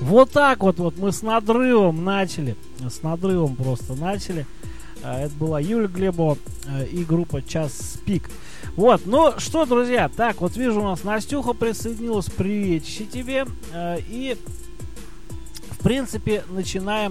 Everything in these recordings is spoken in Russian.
Вот так вот мы с надрывом начали. С надрывом просто начали. Это была Юля Глебова и группа «Час пик». Вот, ну что, друзья, так, вот вижу, у нас Настюха присоединилась. Приветище тебе. И, в принципе, начинаем.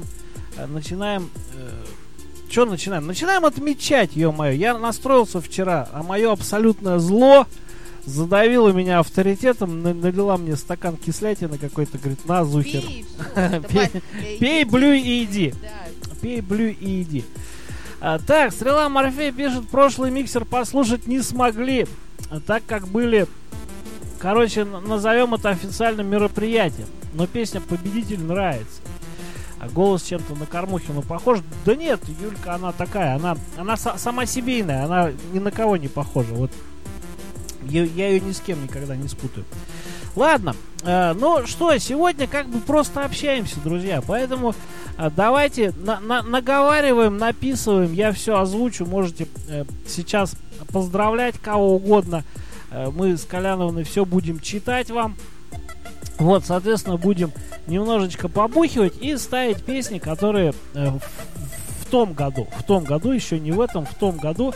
Что начинаем? Начинаем отмечать, ё-моё. Я настроился вчера, а мое абсолютное зло задавило меня авторитетом, налила мне стакан кислятины какой-то, говорит, на, Зухер. Пей, блюй и иди. Пей, блюй и иди. Так, Стрела Морфей пишет, прошлый миксер послушать не смогли, так как были, короче, назовем это официальным мероприятием. Но песня «Победитель» нравится. А голос чем-то на Кормухину похож. Да нет, Юлька, она такая, она сама семейная, она ни на кого не похожа. Вот я ее ни с кем никогда не спутаю. Ладно, ну что, сегодня как бы просто общаемся, друзья. Поэтому давайте наговариваем, написываем. Я все озвучу. Можете сейчас поздравлять кого угодно. Мы с Коляновной все будем читать вам. Вот, соответственно, будем немножечко побухивать и ставить песни, которые в том году, еще не в этом, в том году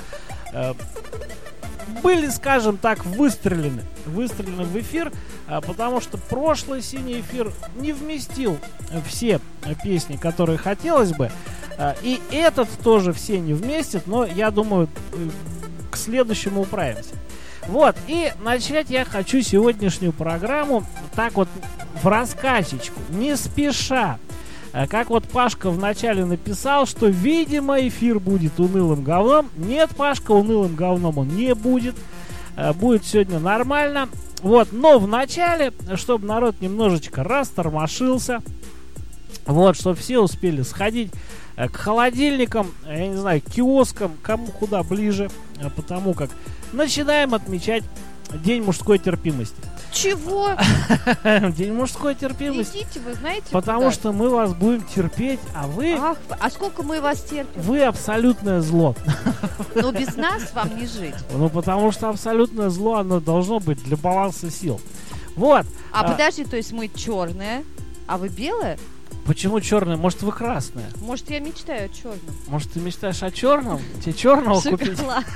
были, скажем так, выстрелены в эфир, потому что прошлый синий эфир не вместил все песни, которые хотелось бы, и этот тоже все не вместит, но я думаю, к следующему управимся. Вот, и начать я хочу сегодняшнюю программу так вот в раскачечку, не спеша. Как вот Пашка вначале написал, что, видимо, эфир будет унылым говном. Нет, Пашка, унылым говном он не будет. Будет сегодня нормально. Вот, но вначале, чтобы народ немножечко растормошился, вот, чтобы все успели сходить к холодильникам, я не знаю, к киоскам, кому куда ближе, потому как начинаем отмечать День мужской терпимости. Чего? День мужской терпимости. Идите, вы знаете, потому куда? что мы вас будем терпеть, а вы... Ах, а сколько мы вас терпим? Вы абсолютное зло. Но без нас вам не жить. Ну, потому что абсолютное зло, оно должно быть для баланса сил. Вот. Подожди, то есть мы черные, а вы белые? Почему черное? Может, вы красное? Может, я мечтаю о черном. Может, ты мечтаешь о черном? Тебе черного купить?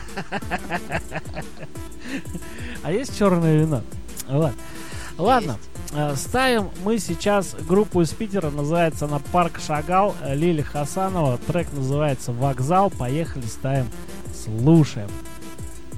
А есть черное вино? Вот. Ладно, ставим мы сейчас группу из Питера, называется она «Парк Шагал», Лили Хасанова, трек называется «Вокзал». Поехали, ставим, слушаем.